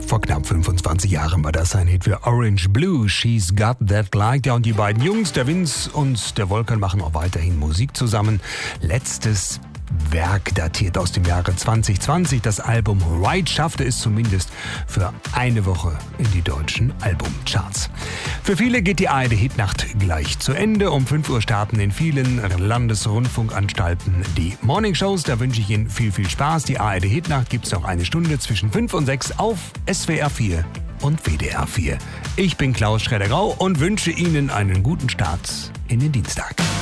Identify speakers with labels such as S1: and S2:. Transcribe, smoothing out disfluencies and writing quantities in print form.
S1: Vor knapp 25 Jahren war das ein Hit für Orange Blue, She's Got That Like. Ja, und die beiden Jungs, der Vince und der Volkan, machen auch weiterhin Musik zusammen. Letztes Werk datiert aus dem Jahre 2020. Das Album Right schaffte es zumindest für eine Woche in die deutschen Albumcharts. Für viele geht die ARD-Hitnacht gleich zu Ende. Um 5 Uhr starten in vielen Landesrundfunkanstalten die Morningshows. Da wünsche ich Ihnen viel, viel Spaß. Die ARD-Hitnacht gibt es noch eine Stunde zwischen 5 und 6 auf SWR 4 und WDR 4. Ich bin Klaus Schredder-Grau und wünsche Ihnen einen guten Start in den Dienstag.